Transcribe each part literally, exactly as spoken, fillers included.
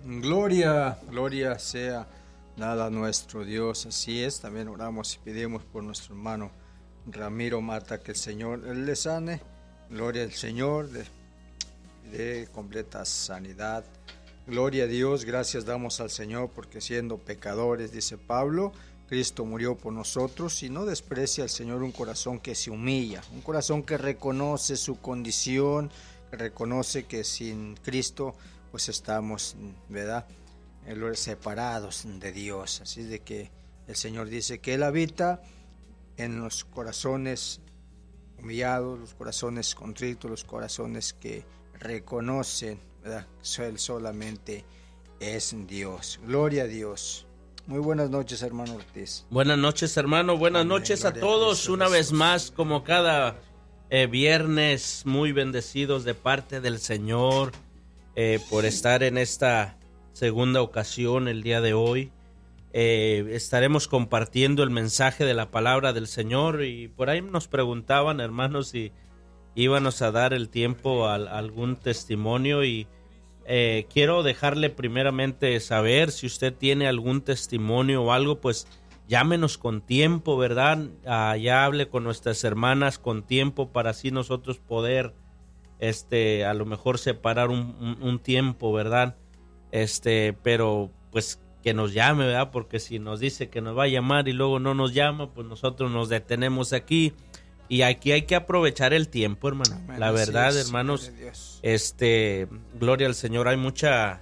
Gloria, gloria sea dada a nuestro Dios. Así es, también oramos y pedimos por nuestro hermano Ramiro Mata, que el Señor él le sane. Gloria al Señor, de, de completa sanidad. Gloria a Dios, gracias damos al Señor porque siendo pecadores, dice Pablo, Cristo murió por nosotros, y no desprecia al Señor un corazón que se humilla, un corazón que reconoce su condición, que reconoce que sin Cristo pues estamos, ¿verdad?, separados de Dios. Así de que el Señor dice que Él habita en los corazones humillados, los corazones contritos, los corazones que reconocen, ¿verdad?, que Él solamente es Dios. Gloria a Dios. Muy buenas noches, hermano Ortiz. Buenas noches, hermano. Buenas Amén. noches Gloria a todos. A Cristo, una Jesús. Vez más, como cada eh, viernes, muy bendecidos de parte del Señor eh, por estar en esta segunda ocasión el día de hoy. Eh, estaremos compartiendo el mensaje de la palabra del Señor, y por ahí nos preguntaban, hermanos, si íbamos a dar el tiempo a, a algún testimonio, y eh, quiero dejarle primeramente saber si usted tiene algún testimonio o algo, pues llámenos con tiempo, ¿verdad? Ah, ya hable con nuestras hermanas con tiempo para así nosotros poder, este, a lo mejor separar un, un, un tiempo, ¿verdad? Este, pero pues que nos llame, ¿verdad? Porque si nos dice que nos va a llamar y luego no nos llama, pues nosotros nos detenemos aquí, y aquí hay que aprovechar el tiempo, hermano. Amén. La verdad, es, hermanos, este, gloria al Señor. Hay mucha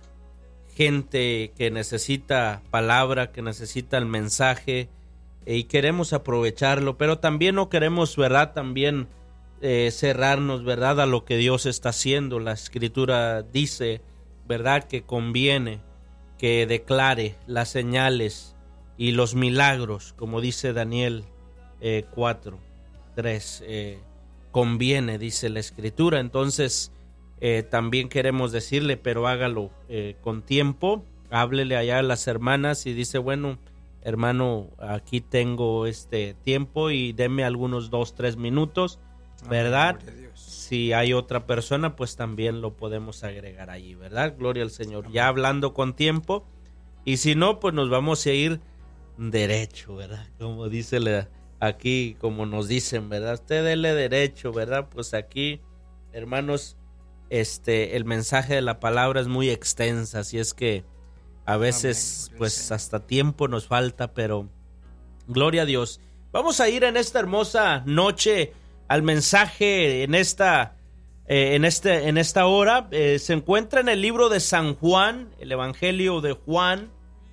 gente que necesita palabra, que necesita el mensaje, y queremos aprovecharlo, pero también no queremos, ¿verdad?, también eh, cerrarnos, ¿verdad?, a lo que Dios está haciendo. La Escritura dice, ¿verdad?, que conviene que declare las señales y los milagros, como dice Daniel eh, cuatro, tres, eh, conviene, dice la Escritura. Entonces eh, también queremos decirle, pero hágalo eh, con tiempo, háblele allá a las hermanas y dice, bueno, hermano, aquí tengo este tiempo y deme algunos dos, tres minutos, ¿verdad? Si hay otra persona, pues también lo podemos agregar allí, ¿verdad? Gloria al Señor. Amén. Ya hablando con tiempo. Y si no, pues nos vamos a ir derecho, ¿verdad? Como dice la, aquí, como nos dicen, ¿verdad? Usted dele derecho, ¿verdad? Pues aquí, hermanos, este, el mensaje de la palabra es muy extensa, así es que a veces, Amén. Pues hasta tiempo nos falta, pero gloria a Dios. Vamos a ir en esta hermosa noche al mensaje en esta, eh, en este, en esta hora. Eh, se encuentra en el libro de San Juan, el Evangelio de Juan,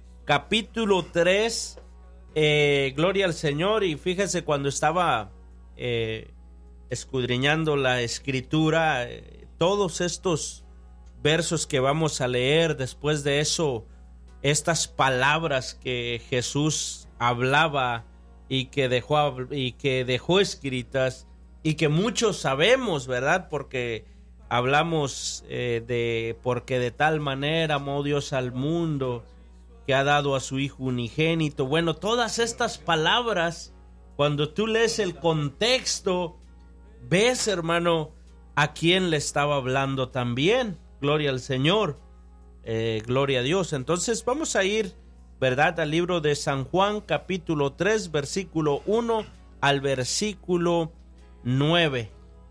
capítulo tres. Eh, gloria al Señor. Y fíjese, cuando estaba eh, escudriñando la Escritura, eh, todos estos versos que vamos a leer, después de eso, estas palabras que Jesús hablaba y que dejó, y que dejó escritas, y que muchos sabemos, ¿verdad? Porque hablamos eh, de porque de tal manera amó Dios al mundo que ha dado a su Hijo unigénito. Bueno, todas estas palabras, cuando tú lees el contexto, ves, hermano, a quién le estaba hablando también. Gloria al Señor, eh, gloria a Dios. Entonces vamos a ir, ¿verdad?, al libro de San Juan, capítulo tres, versículo uno al versículo nueve.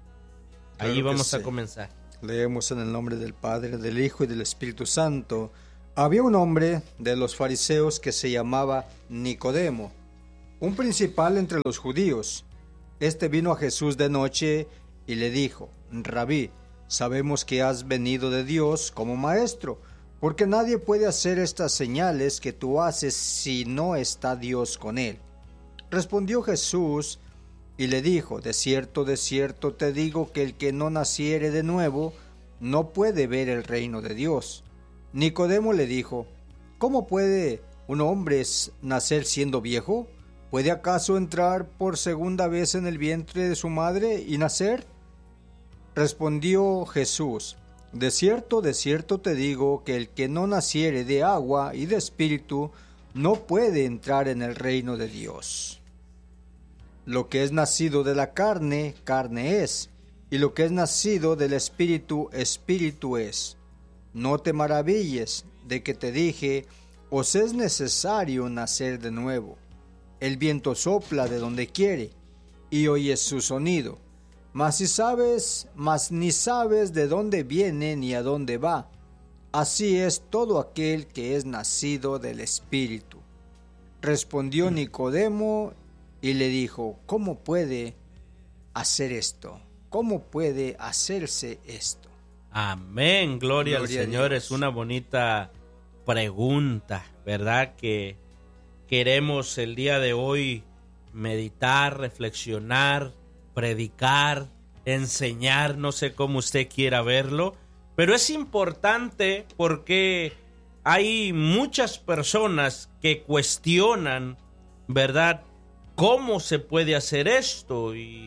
Allí claro vamos sí. a comenzar. Leemos en el nombre del Padre, del Hijo y del Espíritu Santo. Había un hombre de los fariseos que se llamaba Nicodemo, un principal entre los judíos. Este vino a Jesús de noche y le dijo: Rabí, sabemos que has venido de Dios como maestro, porque nadie puede hacer estas señales que tú haces si no está Dios con él. Respondió Jesús y le dijo: de cierto, de cierto te digo que el que no naciere de nuevo no puede ver el reino de Dios. Nicodemo le dijo: ¿cómo puede un hombre nacer siendo viejo? ¿Puede acaso entrar por segunda vez en el vientre de su madre y nacer? Respondió Jesús: de cierto, de cierto te digo que el que no naciere de agua y de espíritu no puede entrar en el reino de Dios. Lo que es nacido de la carne, carne es, y lo que es nacido del espíritu, espíritu es. no te maravilles de que te dije, os es necesario nacer de nuevo. El viento sopla de donde quiere, y oyes su sonido, mas si sabes, mas ni sabes de dónde viene ni a dónde va. Así es todo aquel que es nacido del Espíritu. Respondió Nicodemo y le dijo, ¿cómo puede hacer esto? ¿Cómo puede hacerse esto? Amén, gloria, gloria al Señor. Es una bonita pregunta, ¿verdad? Que queremos el día de hoy meditar, reflexionar, predicar, enseñar, no sé cómo usted quiera verlo, pero es importante porque hay muchas personas que cuestionan, ¿verdad?, cómo se puede hacer esto. Y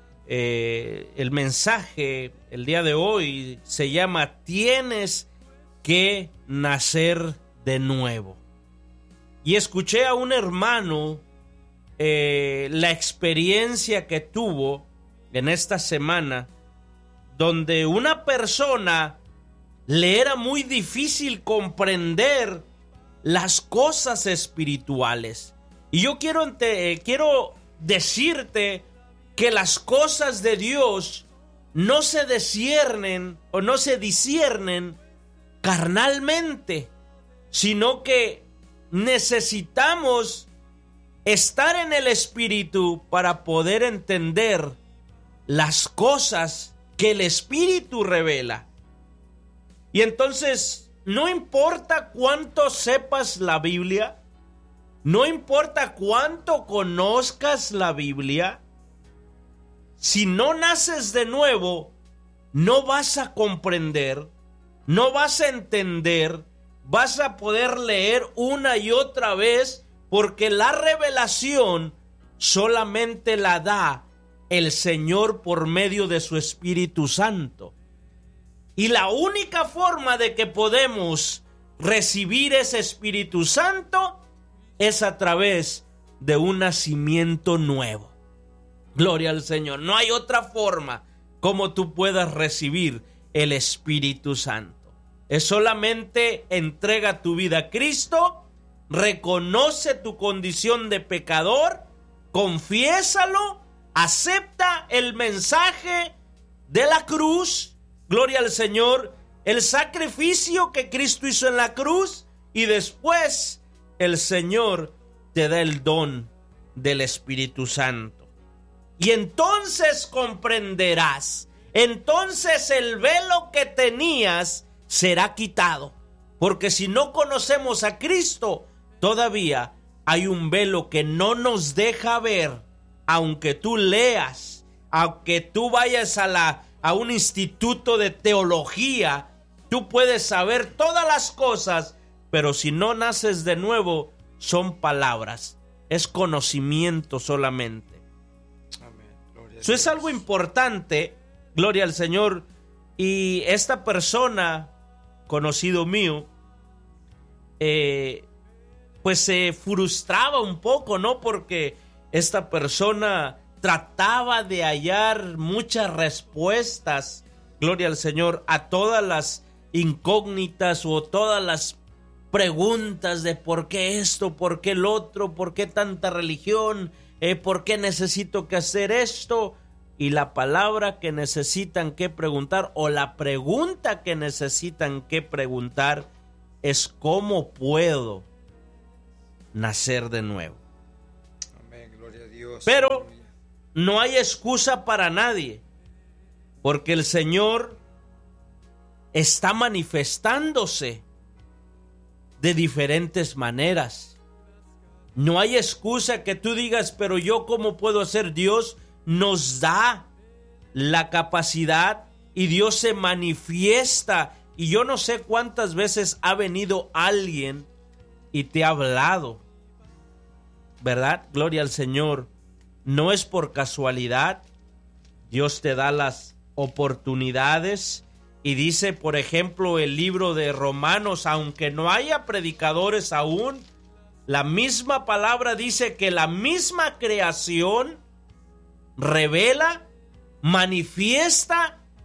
eh, el mensaje el día de hoy se llama Tienes que nacer de nuevo. Y escuché a un hermano eh, la experiencia que tuvo en esta semana, donde una persona le era muy difícil comprender las cosas espirituales. Y yo quiero, ente, quiero decirte que las cosas de Dios no se disciernen o no se disciernen carnalmente, sino que necesitamos estar en el Espíritu para poder entender las cosas que el Espíritu revela. Y entonces, no importa cuánto sepas la Biblia, no importa cuánto conozcas la Biblia, si no naces de nuevo, no vas a comprender, no vas a entender, vas a poder leer una y otra vez, porque la revelación solamente la da el Señor por medio de su Espíritu Santo. Y la única forma de que podemos recibir ese Espíritu Santo es a través de un nacimiento nuevo. Gloria al Señor. No hay otra forma como tú puedas recibir el Espíritu Santo. Es solamente entrega tu vida a Cristo, reconoce tu condición de pecador, confiésalo, acepta el mensaje de la cruz, gloria al Señor, el sacrificio que Cristo hizo en la cruz, y después el Señor te da el don del Espíritu Santo. Y entonces comprenderás, entonces el velo que tenías será quitado, porque si no conocemos a Cristo, todavía hay un velo que no nos deja ver, aunque tú leas, aunque tú vayas a, la, a un instituto de teología, tú puedes saber todas las cosas, pero si no naces de nuevo, son palabras, es conocimiento solamente. Amén. Eso es algo importante, gloria al Señor. Y esta persona, conocido mío, eh, pues se frustraba un poco, ¿no? Porque esta persona trataba de hallar muchas respuestas, gloria al Señor, a todas las incógnitas o todas las preguntas de por qué esto, por qué el otro, por qué tanta religión, eh, por qué necesito que hacer esto. Y la palabra que necesitan que preguntar, o la pregunta que necesitan que preguntar, es ¿cómo puedo nacer de nuevo? Amén, gloria a Dios. Pero no hay excusa para nadie, porque el Señor está manifestándose de diferentes maneras. No hay excusa que tú digas, pero yo ¿cómo puedo hacer? Dios nos da la capacidad y Dios se manifiesta. Y yo no sé cuántas veces ha venido alguien y te ha hablado, ¿verdad? Gloria al Señor. No es por casualidad. Dios te da las oportunidades. Y dice, por ejemplo, el libro de Romanos, aunque no haya predicadores aún, la misma palabra dice que la misma creación revela, manifiesta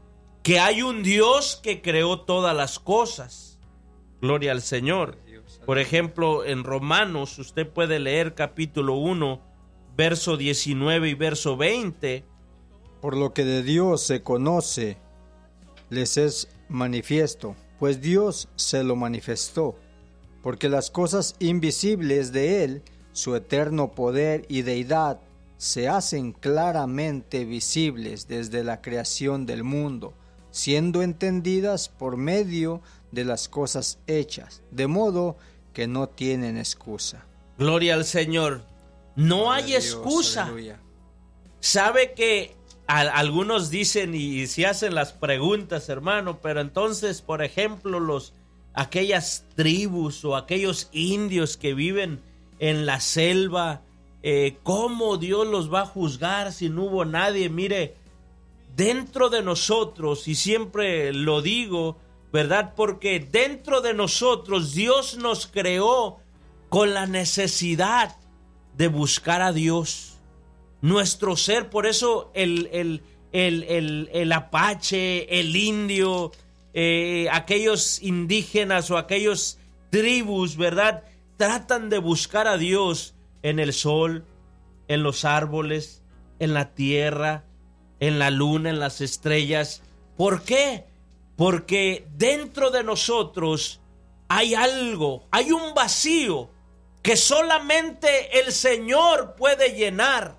que hay un Dios que creó todas las cosas. Gloria al Señor. Por ejemplo, en Romanos, usted puede leer capítulo uno, verso diecinueve y verso veinte. Por lo que de Dios se conoce, les es manifiesto, pues Dios se lo manifestó, porque las cosas invisibles de Él, su eterno poder y deidad, se hacen claramente visibles desde la creación del mundo, siendo entendidas por medio de las cosas hechas, de modo que no tienen excusa. Gloria al Señor. No hay Dios, excusa. aleluya. Sabe que a, algunos dicen y, y se hacen las preguntas, hermano, pero entonces, por ejemplo, los aquellas tribus o aquellos indios que viven en la selva, eh, ¿cómo Dios los va a juzgar si no hubo nadie? Mire, dentro de nosotros, y siempre lo digo, ¿verdad? Porque dentro de nosotros Dios nos creó con la necesidad de buscar a Dios. Nuestro ser, por eso el, el, el, el, el apache, el indio, eh, aquellos indígenas o aquellos tribus, ¿verdad? Tratan de buscar a Dios en el sol, en los árboles, en la tierra, en la luna, en las estrellas. ¿Por qué? Porque dentro de nosotros hay algo, hay un vacío que solamente el Señor puede llenar.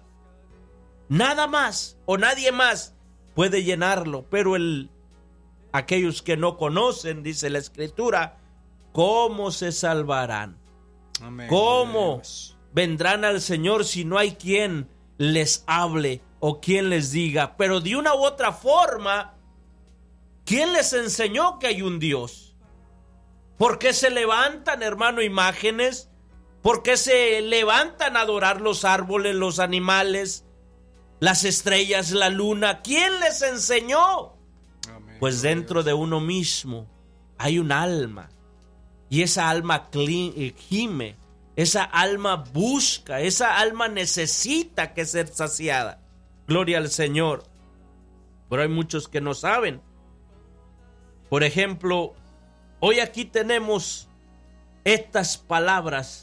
Nada más o nadie más puede llenarlo. Pero el, aquellos que no conocen, dice la Escritura, ¿cómo se salvarán? Amén. ¿Cómo vendrán al Señor si no hay quien les hable o quien les diga? Pero de una u otra forma, ¿quién les enseñó que hay un Dios? ¿Por qué se levantan, hermano, imágenes? ¿Por qué se levantan a adorar los árboles, los animales, las estrellas, la luna? ¿Quién les enseñó? Amén. Pues dentro de uno mismo hay un alma. Y esa alma gime, esa alma busca, esa alma necesita que ser saciada. Gloria al Señor. Pero hay muchos que no saben. Por ejemplo, hoy aquí tenemos estas palabras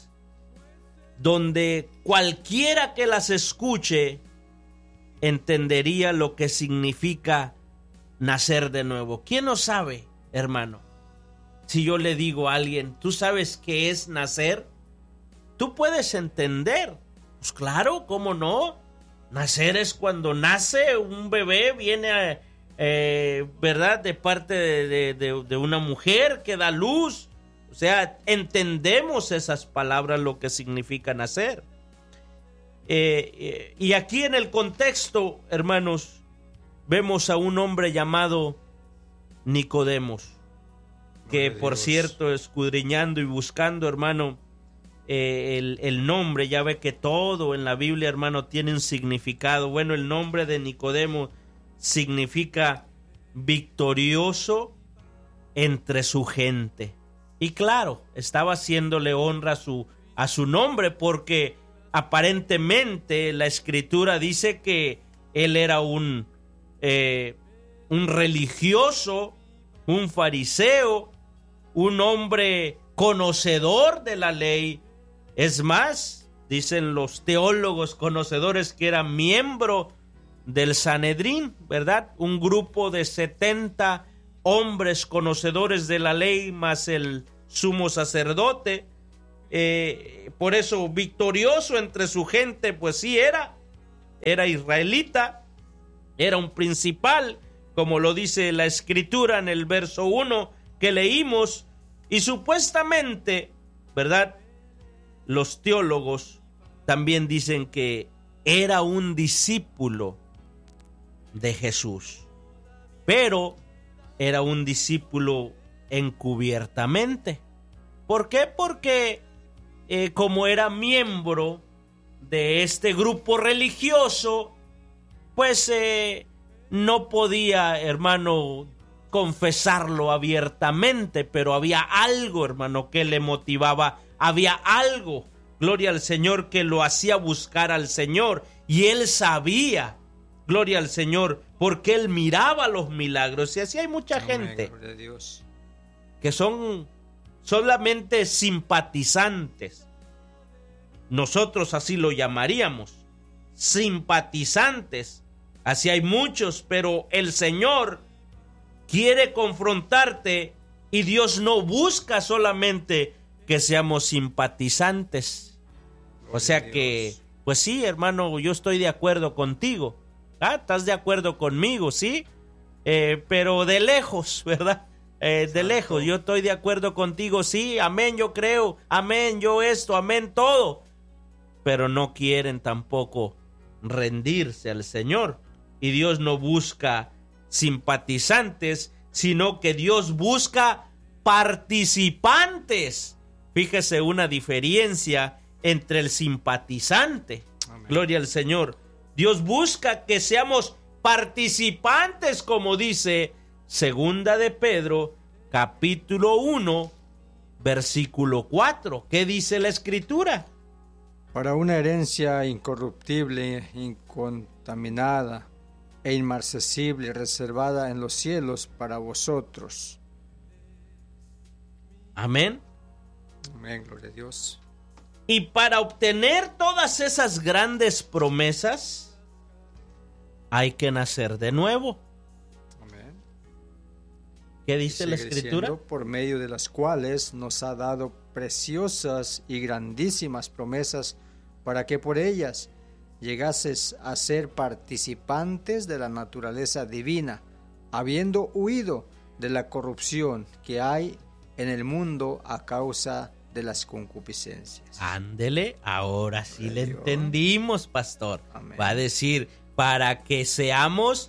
donde cualquiera que las escuche entendería lo que significa nacer de nuevo. ¿Quién no sabe, hermano? Si yo le digo a alguien, ¿tú sabes qué es nacer? Tú puedes entender. Pues claro, ¿cómo no? Nacer es cuando nace un bebé, viene a, eh, ¿verdad? De parte de, de, de, de una mujer que da luz. O sea, entendemos esas palabras, lo que significa nacer. Eh, eh, y aquí en el contexto, hermanos, vemos a un hombre llamado Nicodemos, que por cierto, escudriñando y buscando, hermano, eh, el, el nombre, ya ve que todo en la Biblia, hermano, tiene un significado. Bueno, el nombre de Nicodemo significa victorioso entre su gente. Y claro, estaba haciéndole honra a su, a su nombre, porque aparentemente la Escritura dice que él era un, eh, un religioso, un fariseo, un hombre conocedor de la ley. Es más, dicen los teólogos conocedores que era miembro del Sanedrín, ¿verdad? Un grupo de setenta hombres conocedores de la ley, más el sumo sacerdote. Eh, por eso, victorioso entre su gente, pues sí era. Era israelita, era un principal, como lo dice la Escritura en el verso uno que leímos. Y supuestamente, ¿verdad? Los teólogos también dicen que era un discípulo de Jesús, pero era un discípulo encubiertamente. ¿Por qué? Porque eh, como era miembro de este grupo religioso, pues eh, no podía, hermano, confesarlo abiertamente, pero había algo, hermano, que le motivaba, había algo, gloria al Señor, que lo hacía buscar al Señor, y él sabía, gloria al Señor, porque él miraba los milagros. Y así hay mucha Amén, gente gloria a Dios. que son solamente simpatizantes. Nosotros así lo llamaríamos, simpatizantes. Así hay muchos, pero el Señor quiere confrontarte y Dios no busca solamente que seamos simpatizantes. O sea que, pues sí, hermano, yo estoy de acuerdo contigo. ¿Ah? ¿Estás de acuerdo conmigo? Sí, eh, pero de lejos, ¿verdad? Eh, de lejos, yo estoy de acuerdo contigo, sí, amén, yo creo, amén, yo esto, amén, todo. Pero no quieren tampoco rendirse al Señor. Y Dios no busca simpatizantes, sino que Dios busca participantes. Fíjese una diferencia entre el simpatizante. Amén. Gloria al Señor. Dios busca que seamos participantes, como dice Segunda de Pedro, capítulo uno, versículo cuatro. ¿Qué dice la Escritura? Para una herencia incorruptible, incontaminada e inmarcesible, reservada en los cielos para vosotros. Amén. Amén, gloria a Dios. Y para obtener todas esas grandes promesas, hay que nacer de nuevo. Amén. ¿Qué dice la Escritura? Diciendo, por medio de las cuales nos ha dado preciosas y grandísimas promesas, para que por ellas llegases a ser participantes de la naturaleza divina, habiendo huido de la corrupción que hay en el mundo a causa de las concupiscencias. Ándele, ahora sí le entendimos, pastor. Amén. Va a decir, para que seamos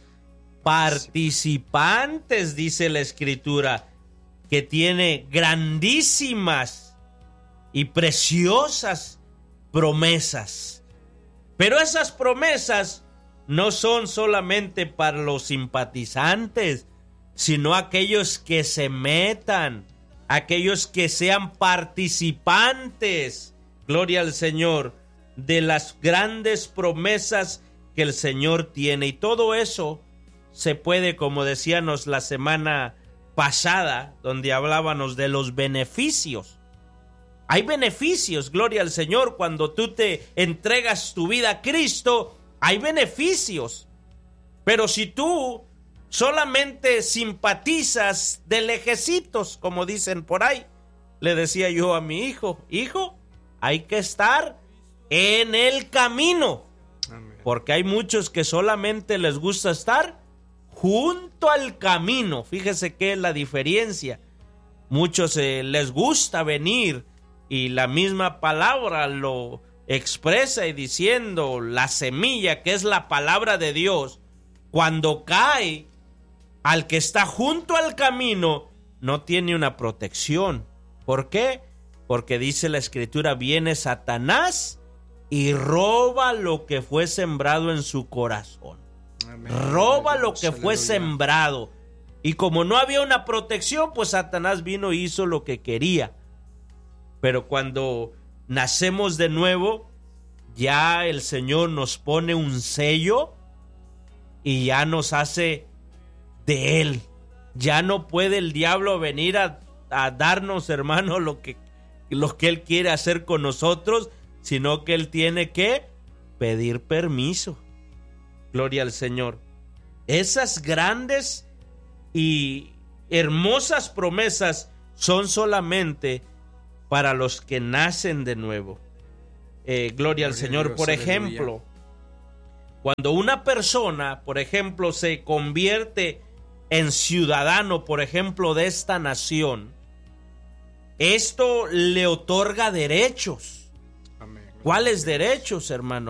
participantes, dice la Escritura, que tiene grandísimas y preciosas promesas. Pero esas promesas no son solamente para los simpatizantes, sino aquellos que se metan, aquellos que sean participantes, gloria al Señor, de las grandes promesas que el Señor tiene. Y todo eso se puede, como decíamos la semana pasada, donde hablábamos de los beneficios. Hay beneficios, gloria al Señor, cuando tú te entregas tu vida a Cristo, hay beneficios. Pero si tú solamente simpatizas de lejecitos, como dicen por ahí, le decía yo a mi hijo, hijo, hay que estar en el camino. Amén. Porque hay muchos que solamente les gusta estar junto al camino. Fíjese qué es la diferencia. Muchos eh, les gusta venir y la misma palabra lo expresa y diciendo la semilla que es la palabra de Dios, cuando cae al que está junto al camino, no tiene una protección. ¿Por qué? Porque dice la Escritura, viene Satanás y roba lo que fue sembrado en su corazón. Amén. Roba lo que fue sembrado. Y como no había una protección, pues Satanás vino e hizo lo que quería. Pero cuando nacemos de nuevo, ya el Señor nos pone un sello y ya nos hace de Él. Ya no puede el diablo venir a, a darnos, hermano, lo que, lo que Él quiere hacer con nosotros, sino que Él tiene que pedir permiso. Gloria al Señor. Esas grandes y hermosas promesas son solamente para los que nacen de nuevo. Eh, gloria al Señor. Dios, por aleluya. Ejemplo, cuando una persona, por ejemplo, se convierte en ciudadano, por ejemplo, de esta nación, esto le otorga derechos. Amén. ¿Cuáles derechos, hermano?